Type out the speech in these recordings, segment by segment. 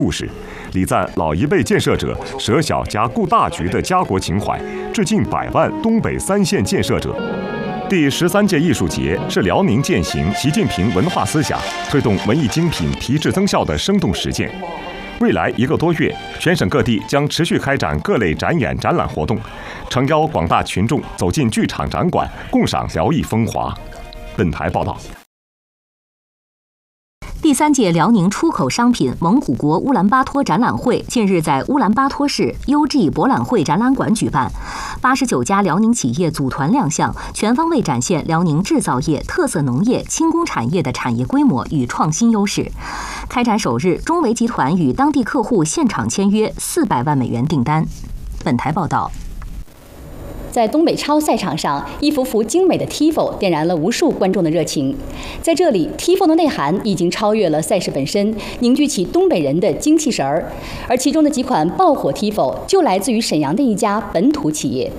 故事，礼赞老一辈建设者舍小家顾大局的家国情怀，致敬100万东北3县建设者。第13届艺术节是辽宁践行习近平文化思想，推动文艺精品提质增效的生动实践。未来1个多月，全省各地将持续开展各类展演展览活动，诚邀广大群众走进剧场展馆，共赏辽艺风华。本台报道。 第3届辽宁出口商品蒙古国乌兰巴托展览会近日在乌兰巴托市 UG 博览会展览馆举办，89家辽宁企业组团亮相，全方位展现辽宁制造业、特色农业、轻工产业的产业规模与创新优势。开展首日，中维集团与当地客户现场签约400万美元订单。本台报道。 在东北超赛场上，一幅幅精美的 TIFO 点燃了无数观众的热情。在这里 ，TIFO 的内涵已经超越了赛事本身，凝聚起东北人的精气神儿。而其中的几款爆火 TIFO 就来自于沈阳的一家本土企业。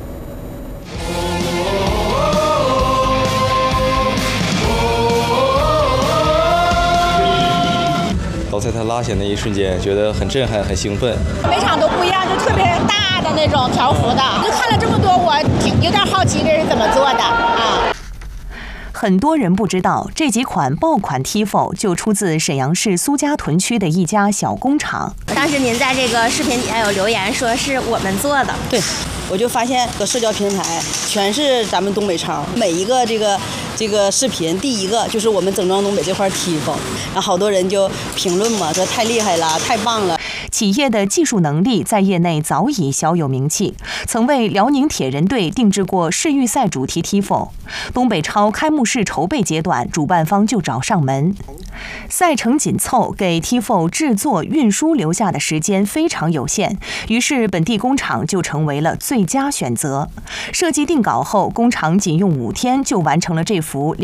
倒在它拉起那一瞬间，觉得很震撼、很兴奋。 每场都不一样，就特别大的那种条幅的。就看了这么多，我有点好奇这是怎么做的啊。 很多人不知道，这几款爆款 TIFO 就出自沈阳市苏家屯区的一家小工厂。 当时您在这个视频底下有留言说是我们做的， 对，我就发现各社交平台全是咱们东北超，每一个这个视频第一个就是我们整装东北这块 TIFO， 然后好多人就评论嘛，说太厉害了，太棒了。 企业的技术能力在业内早已小有名气，曾为辽宁铁人队定制过世预赛主题 TIFO。东北超开幕式筹备阶段，主办方就找上门。赛程紧凑，给 TIFO 制作运输留下的时间非常有限，于是本地工厂就成为了最佳选择。设计定稿后，工厂仅用5天就完成了这幅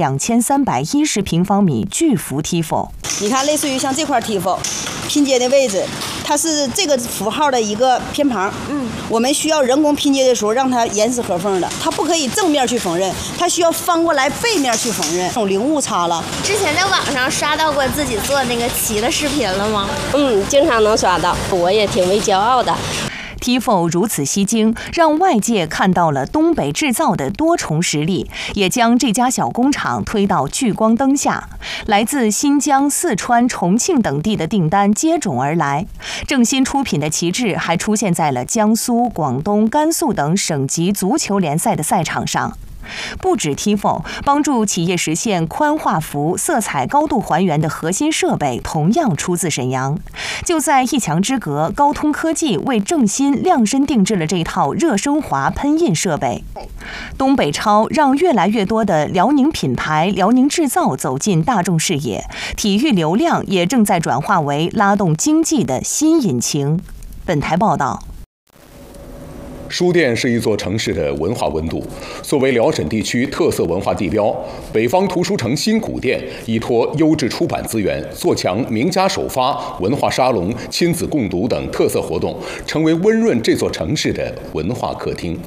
2310平方米巨幅 TIFO。 你看，类似于像这块 TIFO 拼接的位置，它是这个符号的一个偏旁，我们需要人工拼接的时候让它严丝合缝的，它不可以正面去缝纫，它需要翻过来背面去缝纫，这种零误差了。 之前在网上刷到过自己做那个旗的视频了吗？ 经常能刷到，我也挺为骄傲的。 TIFO 如此吸睛，让外界看到了东北制造的多重实力，也将这家小工厂推到聚光灯下。来自新疆、四川、重庆等地的订单接踵而来。正新出品的旗帜还出现在了江苏、广东、甘肃等省级足球联赛的赛场上。不止 TIFO， 帮助企业实现宽画幅、色彩高度还原的核心设备同样出自沈阳。就在一墙之隔，高通科技为正新量身定制了这套热升华喷印设备。东北超让越来越多的辽宁品牌、辽宁制造走进大众视野，体育流量也正在转化为拉动经济的新引擎。本台报道。 书店是一座城市的文化温度。作为辽沈地区特色文化地标，北方图书城新古店依托优质出版资源，做强名家首发、文化沙龙、亲子共读等特色活动，成为温润这座城市的文化客厅。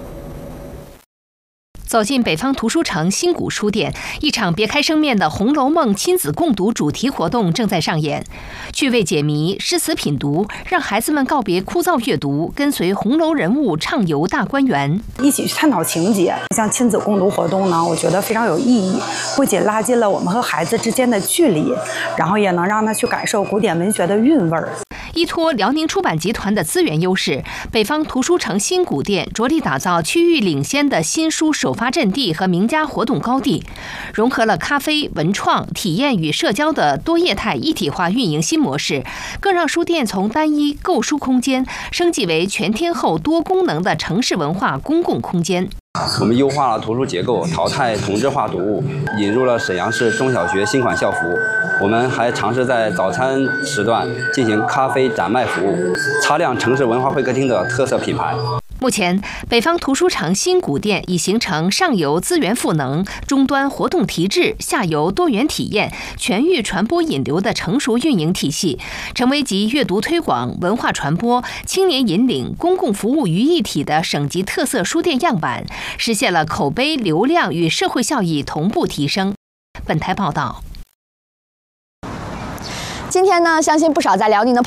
走进北方图书城新古书店，一场别开生面的《红楼梦》亲子共读主题活动正在上演。趣味解谜、诗词品读，让孩子们告别枯燥阅读，跟随红楼人物畅游大观园， 一起去探讨情节。像亲子共读活动呢，我觉得非常有意义，不仅拉近了我们和孩子之间的距离，然后也能让他去感受古典文学的韵味儿。 依托辽宁出版集团的资源优势，北方图书城新古店着力打造区域领先的新书首发阵地和名家活动高地，融合了咖啡、文创、体验与社交的多业态一体化运营新模式，更让书店从单一购书空间升级为全天候多功能的城市文化公共空间。 我们优化了图书结构，淘汰同质化读物，引入了沈阳市中小学新款校服。我们还尝试在早餐时段进行咖啡展卖服务，擦亮城市文化会客厅的特色品牌。 目前，北方图书城新古店已形成上游资源赋能、终端活动提质、下游多元体验、全域传播引流的成熟运营体系，成为集阅读推广、文化传播、青年引领、公共服务于一体的省级特色书店样板，实现了口碑、流量与社会效益同步提升。本台报道。 今天呢，相信不少在辽宁的